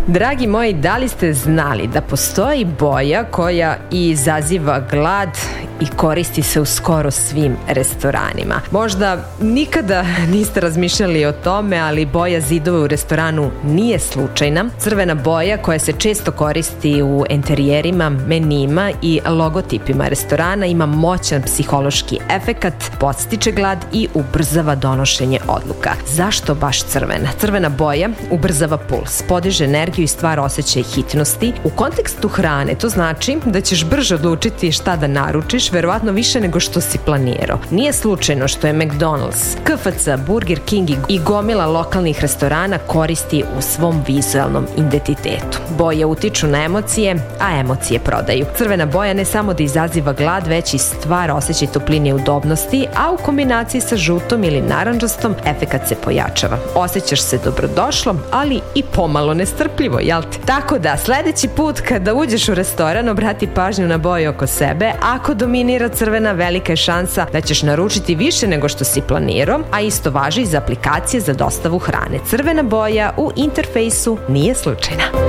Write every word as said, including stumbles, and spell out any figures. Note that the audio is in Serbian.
Dragi moji, da li ste znali da postoji boja koja izaziva glad i koristi se u skoro svim restoranima? Možda nikada niste razmišljali o tome, ali boja zidova u restoranu nije slučajna. Crvena boja koja se često koristi u enterijerima, menima i logotipima restorana ima moćan psihološki efekat, podstiče glad i ubrzava donošenje odluka. Zašto baš crvena? Crvena boja ubrzava puls, podiže energiju i stvara osjećaj hitnosti. U kontekstu hrane to znači da ćeš brže odlučiti šta da naručiš, verovatno više nego što si planirao. Nije slučajno što je McDonald's, K F C, Burger King i gomila lokalnih restorana koristi u svom vizualnom identitetu. Boje utiču na emocije, a emocije prodaju. Crvena boja ne samo da izaziva glad, već i stvara osjećaj topline i udobnosti, a u kombinaciji sa žutom ili narandžastom efekat se pojačava. Osjećaš se dobrodošlom, ali i pomalo nestrpljivo, jel te? Tako da, sledeći put kada uđeš u restoran, obrati pažnju na boje oko sebe. Ako dominira crvena, velika je šansa da ćeš naručiti više nego što si planirao, a isto važi i za aplikacije za dostavu hrane. Crvena boja u interfejsu nije slučajna.